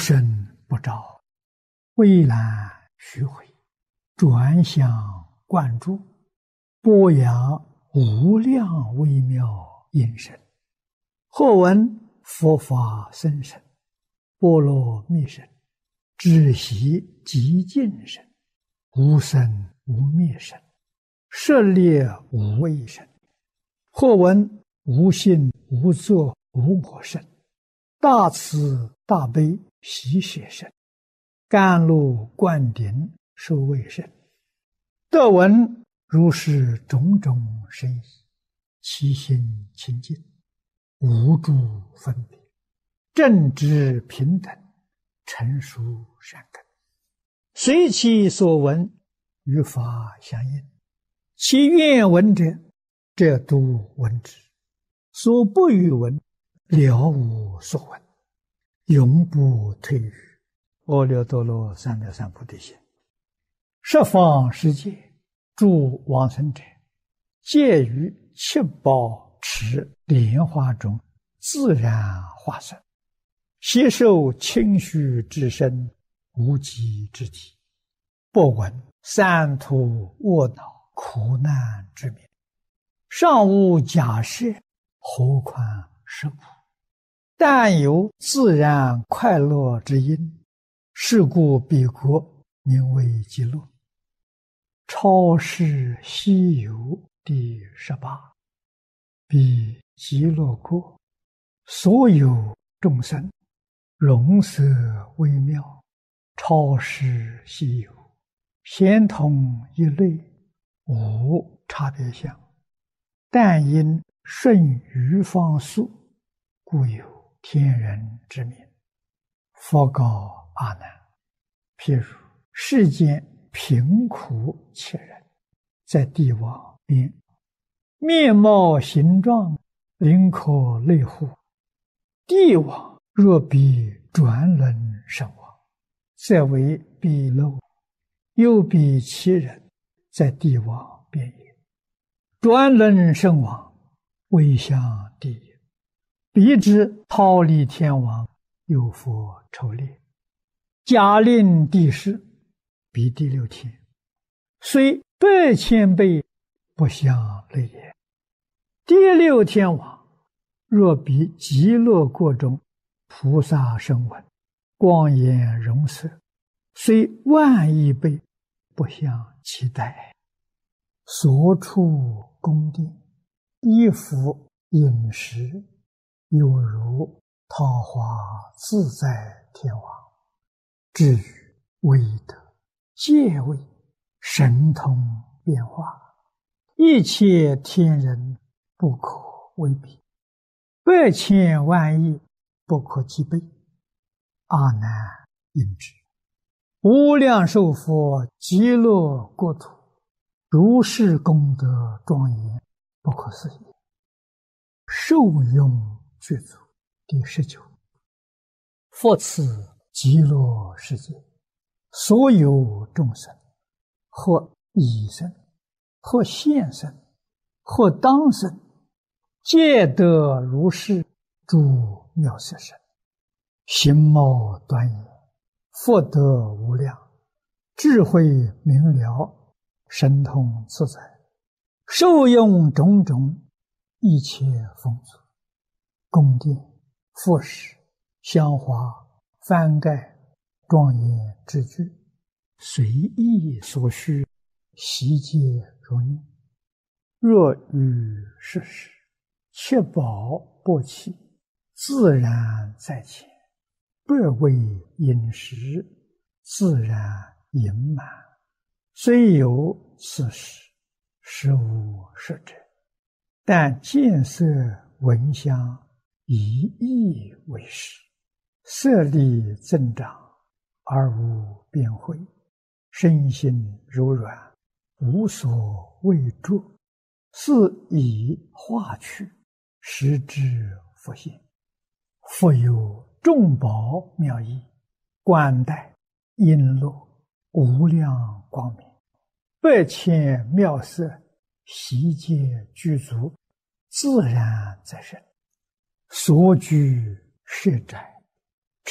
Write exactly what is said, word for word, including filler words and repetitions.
生不着，蔚蓝虚回，转向贯注，播扬无量微妙音声。或闻佛法僧声，波罗蜜声，知悉极尽声，无生无灭声，舍猎无畏声。或闻无性无作无我声，大慈大悲喜舍声，甘露灌顶受卫声。得闻如是种种深意，其心清净，无诸分别，正直平等，成熟善根，随其所闻，与法相应。其愿闻者，则都闻之；所不欲闻，了无所闻，永不退于阿耨多罗三藐三菩提心。十方世界诸往生者，皆于七宝池莲花中自然化身，悉受清虚之身，无极之体，不闻三途卧恼苦难之名，尚无假设，何况是苦？但有自然快乐之因，是故彼国名为极乐。超世西游第十八。彼极乐国，所有众生容色微妙，超世西游，咸同一类，无差别相。但因顺于方速，故有天人之名。佛告阿难：譬如世间贫苦切人，在地网边，面貌形状，灵可类乎？地网若比转轮身网，则为彼漏；又比其人，在地网边也。转轮身网，为向地也。彼之忉利天王，有佛筹猎，假令地势，彼第六天，虽百千倍，不相类也。第六天王，若比极乐国中菩萨声闻，光颜容色，虽万亿倍，不相期待。所处宫殿，衣服饮食，有如桃花自在天王。至于威德、戒位、神通变化，一切天人不可为比，百千万亿不可计备。阿难应知，无量寿佛极乐国土，如是功德庄严，不可思议。受用具足第十九。佛此极乐世界，所有众生，或已生，或现生，或当生，皆得如是诸妙色身，形貌端严，福德无量，智慧明了，神通自在，受用种种一切丰足，宫殿、服饰、香花、幡盖、庄严之具，随意所需，悉皆如念。若于世时，七宝钵器，自然在前，百味饮食，自然盈满。虽有此时，实无实者，但见色闻香，以意为实，色力增长，而无边慧，身心柔软，无所畏著，是以化去，实之佛性。复有众宝妙义，冠带璎珞，无量光明，百千妙色，悉皆具足，自然在身。所居设宅，